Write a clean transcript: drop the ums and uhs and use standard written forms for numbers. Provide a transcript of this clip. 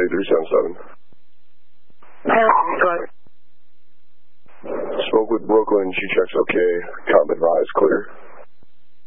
8377. Go ahead. Spoke with Brooklyn. She checks okay. Comp advised clear.